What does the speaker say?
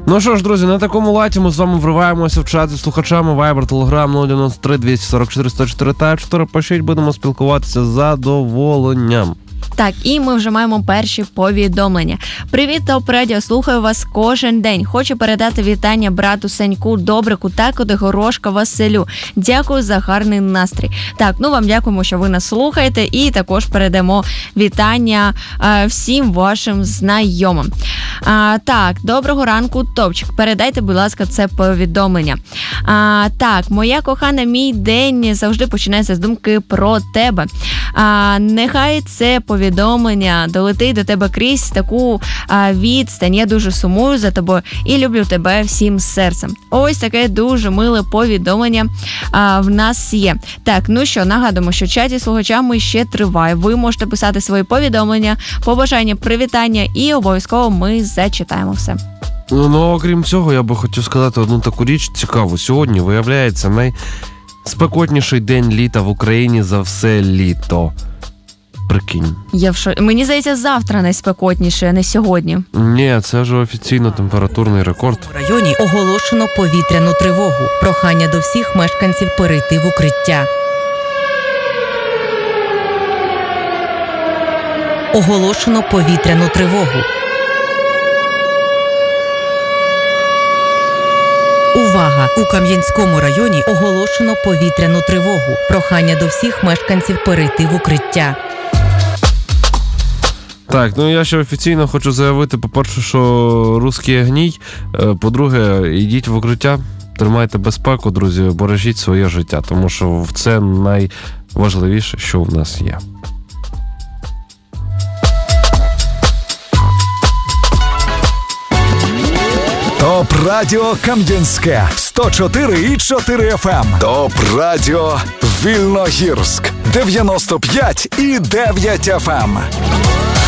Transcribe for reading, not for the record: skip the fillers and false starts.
Ну що ж, друзі, на такому латі ми з вами вриваємося в чат зі слухачами. Viber, Telegram 093 244 104 та 4. Пишіть, будемо спілкуватися з задоволенням. Так, і ми вже маємо перші повідомлення. Привіт, Топ Радіо, слухаю вас кожен день. Хочу передати вітання брату Саньку, Добрику та Кодигорошка Василю. Дякую за гарний настрій. Так, вам дякуємо, що ви нас слухаєте, і також передамо вітання всім вашим знайомим. Так, доброго ранку, Топчик. Передайте, будь ласка, це повідомлення. Так, моя кохана, мій день завжди починається з думки про тебе. Нехай це повідомлення долетить до тебе крізь таку відстань. Я дуже сумую за тобою і люблю тебе всім серцем. Ось таке дуже миле повідомлення в нас є. Так, ну що, нагадуємо, що чаті слухачами ще триває. Ви можете писати свої повідомлення, побажання, привітання і обов'язково ми зачитаємо все. Ну, окрім цього, я би хотів сказати одну таку річ цікаву. Сьогодні, виявляється, найспекотніший день літа в Україні за все літо. Прикинь. Мені здається, завтра найспекотніше, а не сьогодні. Ні, це вже офіційно температурний рекорд. У районі оголошено повітряну тривогу. Прохання до всіх мешканців перейти в укриття. Оголошено повітряну тривогу. Увага! У Кам'янському районі оголошено повітряну тривогу. Прохання до всіх мешканців перейти в укриття. Так, я ще офіційно хочу заявити, по-перше, що русський гній, по-друге, йдіть в укриття, тримайте безпеку, друзі, бережіть своє життя, тому що це найважливіше, що в нас є. Топ Радіо Кам'янське 104,4 FM. Топ Радіо Вільногірськ 95,9 FM.